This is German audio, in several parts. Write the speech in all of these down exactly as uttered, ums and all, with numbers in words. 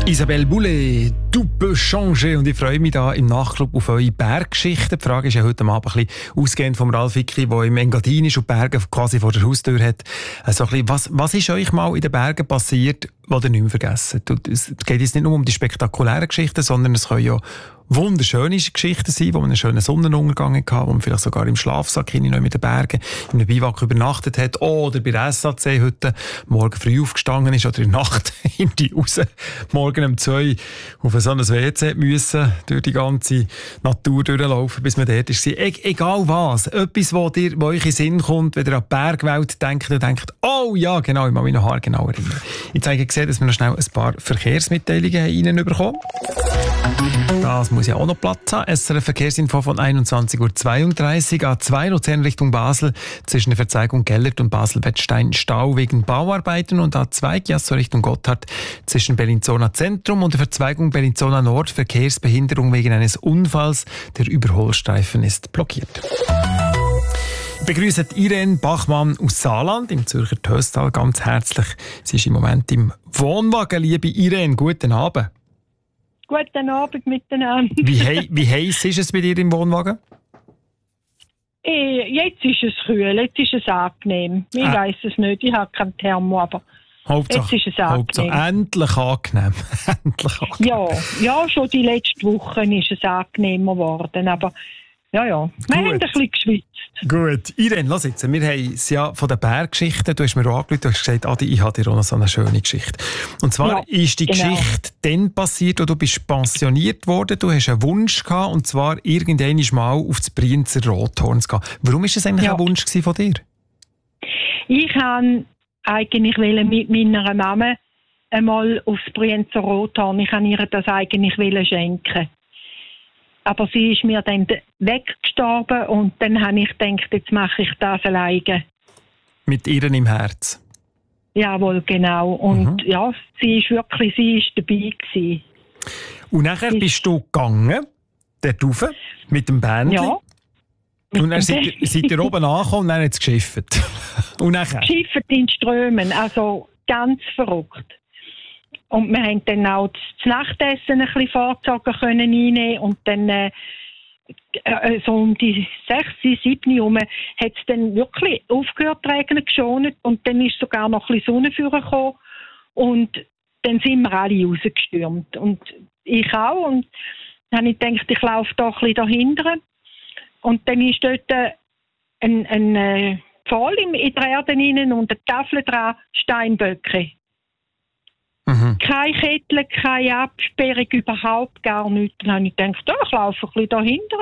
Isabelle Boulay, «Tu peux changer». Und ich freue mich da im Nachtclub auf eure Berggeschichten. Die Frage ist ja heute Abend ein bisschen ausgehend vom Ralf Icki, der im Engadin ist und die Berge quasi vor der Haustür hat. Also ein bisschen, was, was ist euch mal in den Bergen passiert, was ihr nicht mehr vergessen? Es geht jetzt nicht nur um die spektakulären Geschichten, sondern es können ja wunderschöne Geschichten sein, wo man einen schönen Sonnenuntergang hatte, wo man vielleicht sogar im Schlafsack hinein mit den Bergen in einem Biwak übernachtet hat oder bei der S A C heute morgen früh aufgestanden ist oder in der Nacht in die raus, morgen um zwei auf so ein W C müssen, durch die ganze Natur durchlaufen, bis man dort ist. E- egal was, etwas, wo, dir, wo euch in den Sinn kommt, wenn ihr an die Bergwelt denkt und denkt, oh ja, genau, ich muss mich noch haargenau erinnern. Ich zeige gesehen, dass wir noch schnell ein paar Verkehrsmitteilungen reinbekommen. Das muss ja auch noch Platz haben. S R F-Verkehrsinfo von einundzwanzig Uhr zweiunddreißig. A zwei Luzern Richtung Basel. Zwischen der Verzeigung Gellert und Basel-Wettstein Stau wegen Bauarbeiten. Und A zwei Chiasso Richtung Gotthard. Zwischen Bellinzona Zentrum und der Verzweigung Bellinzona Nord. Verkehrsbehinderung wegen eines Unfalls. Der Überholstreifen ist blockiert. Ich begrüße Irene Bachmann aus Saarland im Zürcher Töstal ganz herzlich. Sie ist im Moment im Wohnwagen. Liebe Irene, guten Abend. Guten Abend miteinander. Wie, hei- wie heiß ist es bei dir im Wohnwagen? Eh, jetzt ist es kühl, jetzt ist es angenehm. Ich Ah. weiss es nicht, ich habe kein Thermo, aber Hauptsache, jetzt ist es angenehm. Hauptsache endlich angenehm. endlich angenehm. Ja, ja, schon die letzten Wochen ist es angenehmer geworden, aber ja, ja, wir haben ein bisschen geschwitzt. Gut. Irene, lass jetzt. Wir haben es ja von den Berggeschichten. Du hast mir auch angerufen, du hast gesagt, Adi, ich habe dir auch noch so eine schöne Geschichte. Und zwar Ja, ist die genau. Geschichte dann passiert, als du bist pensioniert worden. Du hast einen Wunsch gehabt, und zwar irgendwann mal auf das Brienzer Rothorn zu gehen. Warum war das eigentlich Ja. ein Wunsch gewesen von dir? Ich wollte eigentlich wollen mit meiner Mama einmal aufs Brienzer Rothorn. Ich wollte ihr das eigentlich wollen schenken. Aber sie ist mir dann weggestorben und dann habe ich gedacht, jetzt mache ich das alleine. Mit ihr im Herz. Jawohl, genau. Und Mhm. ja, sie ist wirklich, sie ist dabei gewesen. Und nachher Ich- bist du gegangen, dort rauf, mit dem Bändchen. Ja. Und dann seid ihr, seid ihr oben angekommen und dann hat es geschifft. Und nachher? Schifft in Strömen, also ganz verrückt. Und wir haben dann auch das Nachtessen ein bisschen vorgezogen können einnehmen und dann äh, äh, so um die sechs, sieben herum hat es dann wirklich aufgehört zu regnen, geschont und dann ist sogar noch ein bisschen Sonne vorgekommen und dann sind wir alle rausgestürmt und ich auch und dann habe ich gedacht, ich laufe da ein bisschen dahinter und dann ist dort äh, ein, ein äh, Pfahl in in der Erde rein und eine Tafel dran, Steinböcke. Mhm. Keine Kettel, keine Absperrung, überhaupt gar nichts. Dann habe ich gedacht, oh, ich laufe ein bisschen dahinter.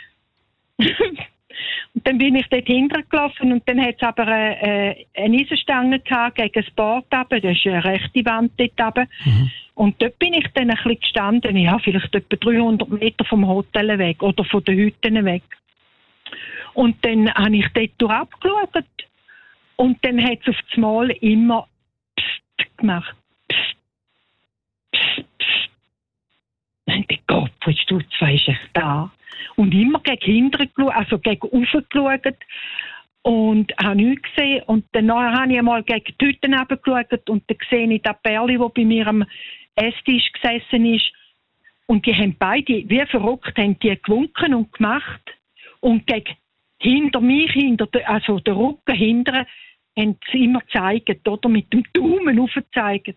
Und dann bin ich dort hintergelaufen und dann hat es aber äh, eine Eisenstange gehabt gegen das Bord runter. Das ist eine rechte Wand dort runter. Mhm. Und dort bin ich dann ein bisschen gestanden. Ja, vielleicht etwa dreihundert Meter vom Hotel weg oder von den Hütten weg. Und dann habe ich dort durchabgeschaut. Und dann hat es auf das Mal immer Psst gemacht. Psst, psst, psst. Dann dachte ich, Gott, wo ist du, zwei ist echt da. Und immer gegen hinten geschaut, also gegen rauf geschaut. Und habe nichts gesehen. Und dann habe ich einmal gegen die Hütten runtergeschaut und dann sehe ich das Pärchen, das bei mir am Esstisch gesessen ist. Und die haben beide, wie verrückt, haben die gewunken und gemacht. Und gegen hinter mich, hinter de, also der Rücken hinter, haben sie immer gezeigt, oder mit dem Daumen aufgezeigt.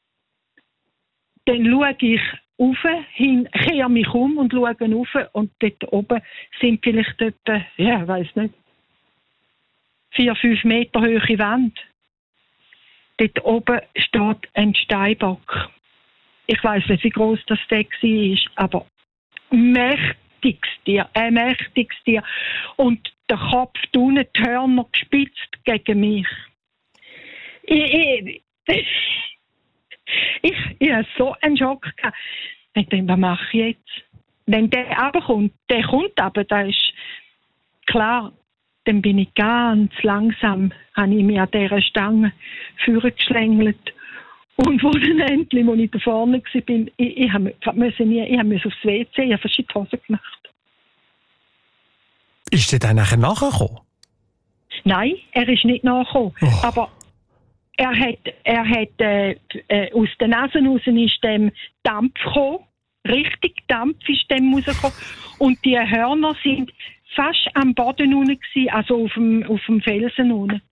Dann schaue ich rauf, hin, kehre mich um und schaue rauf und dort oben sind vielleicht etwa, ja, ich weiss nicht, vier, fünf Meter hohe Wand. Dort oben steht ein Steinbock. Ich weiss nicht, wie gross das der war, aber mächtiges Tier, ein mächtiges Tier. Und der Kopf unten, die Hörner gespitzt gegen mich. Ich, ich, ich, ich hatte so einen Schock gehabt. Ich dachte, was mache ich jetzt? Wenn der runterkommt, der kommt aber, da ist klar, dann bin ich ganz langsam, habe ich mich an dieser Stange vorgeschlängelt. Und wo dann endlich, als ich da vorne war, bin, ich, ich, ich musste nie, ich musste aufs W C, ich habe verschiedene Hosen gemacht. Ist der dann nachher nachgekommen? Nein, er ist nicht nachgekommen. Oh. Aber er hat, er hat äh, äh, aus der Nase raus ist dem Dampf gekommen. Richtig Dampf ist dem rausgekommen. Und die Hörner sind fast am Boden unten gewesen, also auf dem, auf dem Felsen unten.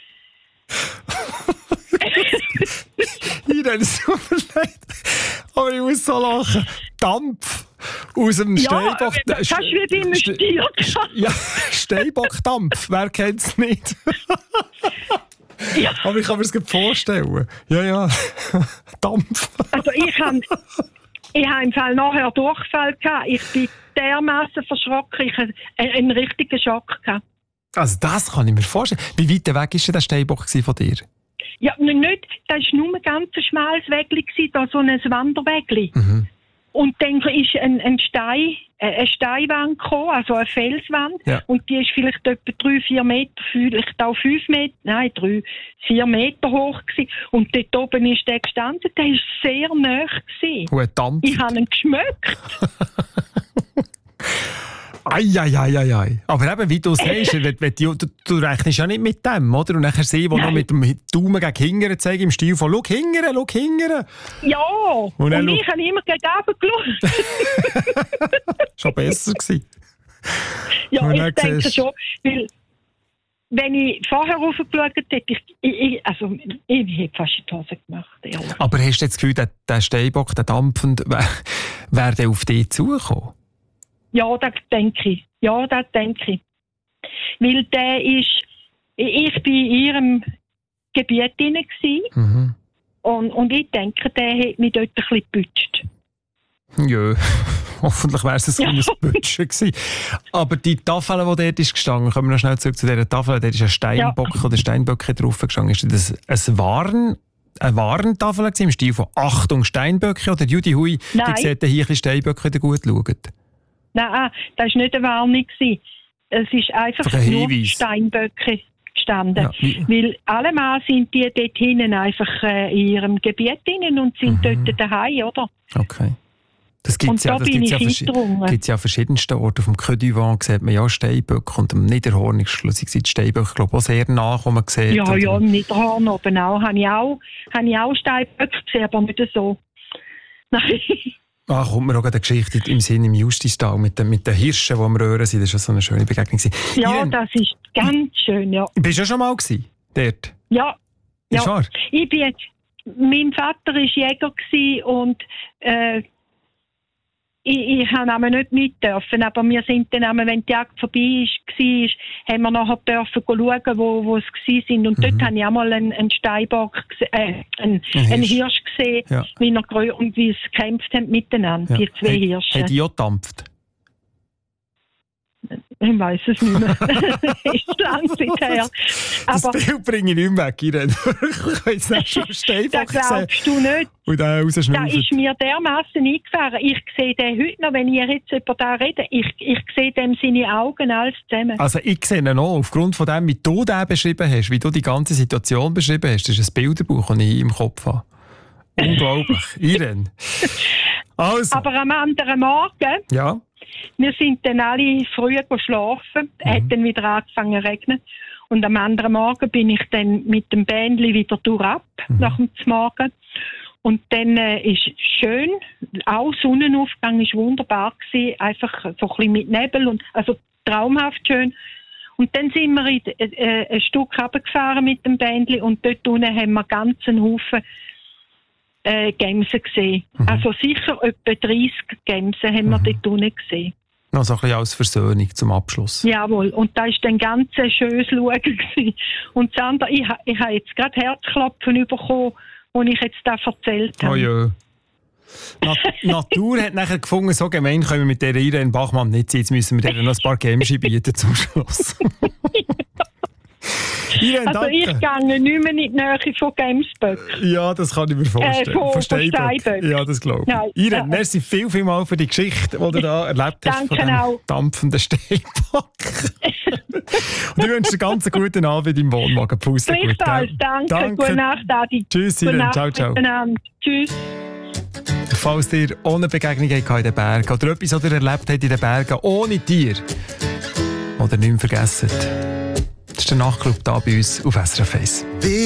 Irene, es tut mir leid, aber ich muss so lachen. Dampf aus dem Ja, Steinbock... fast wie bei einem Stier. Ja, Steinbockdampf, wer kennt es nicht? Ja. Aber ich kann mir das gut vorstellen. Ja, ja, Dampf. Also ich habe ich hab im Fall nachher Durchfall gehabt. Ich bin dermaßen verschrocken. Ich hatte einen richtigen Schock gehabt. Also das kann ich mir vorstellen. Wie weit weg war denn der Steinbock von dir? Ja, nicht, das war nur ein ganz schmales Wägli, da so ein Wanderwägli. Mhm. Und dann ist ein, ein Stein, eine Steinwand gekommen, also eine Felswand. Ja. Und die ist vielleicht etwa drei, vier Meter, vielleicht auch fünf Meter, nein, drei, vier Meter hoch gewesen. Und dort oben ist der gestanden, der war sehr nahe gewesen. Und ein Dampf. Ich habe ihn geschmeckt. Eieieiei. Aber eben, wie du sagst, wenn, wenn du, du, du rechnest ja nicht mit dem, oder? Und nachher sehen, wo noch mit dem Daumen gegen hingern zeigen, im Stil von «Schau hingern, schau hingern». Ja, und, und, und ich habe immer gegen oben geschaut. Schon besser gewesen. Ja, und ich denke siehst... schon, weil wenn ich vorher raufgeschaut hätte, ich, ich, ich, also, ich hätte fast in die Hose gemacht. Ehrlich. Aber hast du jetzt das Gefühl, der, der Steinbock, der dampfend, wäre wär der auf dich zugekommen? Ja, das denke ich. Ja, das denke ich. Weil der ist, ich war in ihrem Gebiet drin Mhm. und, und ich denke, der hat mich dort ein bisschen geputscht. Ja, hoffentlich wäre es ein kleines ja. Bütchen gewesen. Aber die Tafel, die dort ist gestanden, kommen wir noch schnell zurück zu dieser Tafel, da ist ein Steinbock ja. oder Steinböcke drauf gestanden. Ist das ein Warn, eine Warntafel im Stil von «Achtung, Steinböcke» oder «Judi Hui, die sieht hier ein Steinböcke gut schauen»? Nein, das war nicht eine Warnung. Es ist einfach ein nur Hinweis. Steinböcke gestanden. Ja. Weil allemal sind die dort hinten einfach äh, in ihrem Gebiet drin und sind mhm. dort daheim, oder? Okay. Das gibt es ja, das gibt's ja, verschi- gibt's ja an verschiedensten Orten. Auf dem Côte d'Ivoire sieht man ja Steinböcke und am Niederhorn ist schlussendlich die Steinböcke, glaube ich, auch sehr nah, wo man sieht. Ja, ja, im Niederhorn oben auch. Habe ich auch, habe ich auch Steinböcke gesehen, aber nicht so. Nein. Ah, kommt mir auch eine Geschichte im Sinn im Justistal mit den, mit den Hirschen, die am Röhren sind. Das war so eine schöne Begegnung. Ja, Irene, das ist ganz schön, ja. Bist du schon mal gewesen, dort? Ja. Ist ja. wahr? Ich bin, mein Vater war Jäger gewesen und äh, ich, ich habe nicht mit dürfen, aber wir sind dann, wenn die Jagd vorbei war, haben wir nachher dürfen schauen, wo, wo es waren. Und mhm. dort habe ich auch mal einen, einen Steinbock, äh, einen, ein einen Hirsch gesehen, ja. wie, er, und wie sie gekämpft haben miteinander, ja. die zwei He, Hirsche. Haben die auch gedampft? Ich weiss es nicht mehr. Das ist lange Zeit her. Das Aber Bild bringe ich nicht weg, Irene. Ich habe jetzt nicht schon Steinbock gesehen. Das glaubst du nicht. Und dann das ist mir dermaßen eingefahren. Ich sehe den heute noch, wenn ihr jetzt über da redet, ich, ich sehe dem seine Augen alles zusammen. Also ich sehe ihn auch, aufgrund von dem, wie du den beschrieben hast, wie du die ganze Situation beschrieben hast. Das ist ein Bilderbuch, das ich im Kopf habe. Unglaublich. Irene. Also. Aber am anderen Morgen... Ja. Wir sind dann alle früher schlafen, es mhm. hat dann wieder angefangen zu regnen. Und am anderen Morgen bin ich dann mit dem Bändli wieder durchab, mhm. nach dem Morgen. Und dann äh, ist schön, auch Sonnenaufgang war wunderbar gewesen, einfach so ein bisschen mit Nebel, und, also traumhaft schön. Und dann sind wir in, äh, ein Stück runtergefahren mit dem Bändli und dort unten haben wir ganz einen Haufen Äh, Gämse gesehen. Mhm. Also sicher etwa dreissig Gämse haben wir mhm. dort unten gesehen. Noch so ein bisschen als Versöhnung zum Abschluss. Jawohl, und da war dann ganz ein schönes Schauen gewesen. Und das andere, ich, ich habe jetzt gerade Herzklopfen bekommen, als ich jetzt da erzählt habe. Oh ja. Na, Natur hat nachher gefunden, so gemein können wir mit der Irene Bachmann nicht sein. Jetzt müssen wir dir noch ein paar Gämse bieten zum Schluss. Irene, also danke. Ich gehe nicht mehr in die Nähe von Gemsböcken. Ja, das kann ich mir vorstellen. Äh, von, von Steinböcken. Ja, das glaube ich. Ja, Irene, ja. merci viel, viel mal für die Geschichte, die du da erlebt hast. Danke von dem auch. Dampfenden Steinbock. Und ich wünsche dir ganz einen guten Abend im Wohnwagen. Gleichfalls, danke. danke. Gute Nacht, Adi. Tschüss, Irene. Ciao, ciao. Tschüss. Falls ihr ohne Begegnung in den Bergen oder etwas, was ihr erlebt habt in den Bergen ohne Tier oder nicht mehr vergessen, das ist der Nachtclub hier bei uns auf S R F eins.